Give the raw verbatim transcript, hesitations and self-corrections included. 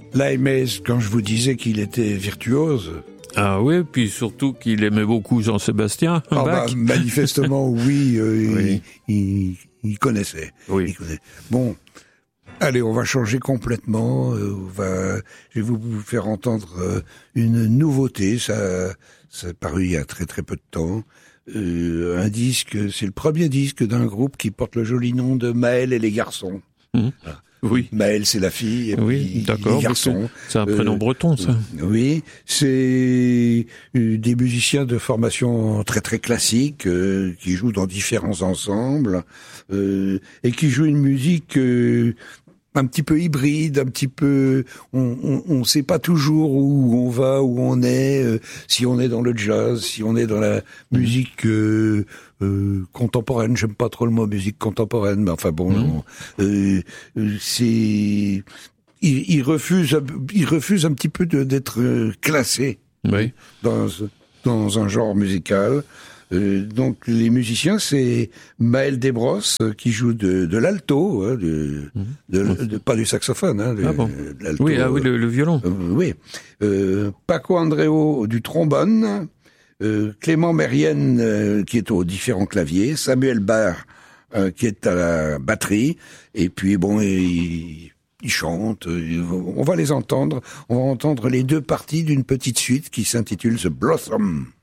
La Aimez, quand je vous disais qu'il était virtuose. Ah oui, puis surtout qu'il aimait beaucoup Jean-Sébastien Ah Bach. bah, manifestement, oui, euh, Oui. Il, il, il connaissait. Oui. Il connaissait. Bon, allez, on va changer complètement. Euh, on va, je vais vous vous faire entendre euh, une nouveauté. Ça, ça a paru il y a très très peu de temps. Euh, un disque, c'est le premier disque d'un groupe qui porte le joli nom de Maël et les garçons. Mmh. Voilà. Oui. Maël, c'est la fille, et Oui, puis d'accord. les garçons. C'est un prénom Euh, breton, ça. Oui, c'est euh, des musiciens de formation très très classique euh, qui jouent dans différents ensembles euh, et qui jouent une musique euh, un petit peu hybride, un petit peu, on, on, on sait pas toujours où on va, où on est, euh, si on est dans le jazz, si on est dans la musique euh, euh, contemporaine. J'aime pas trop le mot musique contemporaine, mais enfin bon, Mmh. on, euh, euh, c'est, il, il refuse, il refuse un petit peu de, d'être euh, classé Oui. dans dans un genre musical. Euh, donc les musiciens, c'est Maël Desbrosses euh, qui joue de, de l'alto, hein, de, Mmh. de, de- pas du saxophone, hein, de, Ah bon. de l'alto. Oui, ah oui, le, le violon. Euh, oui. Euh, Paco Andreu du trombone, euh, Clément Mérienne euh, qui est aux différents claviers, Samuel Barr euh, qui est à la batterie, et puis bon, il, il chante. euh, On va les entendre. On va entendre les deux parties d'une petite suite qui s'intitule The Blossom.